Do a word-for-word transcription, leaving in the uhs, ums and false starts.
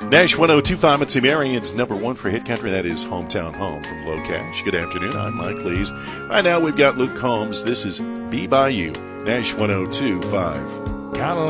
Nash one oh two point five, Mitzi Marion's number one for hit country. That is Hometown Home from Low Cash. Good afternoon. I'm Mike Lees. Right now we've got Luke Combs. This is Be By You. Nash one oh two point five.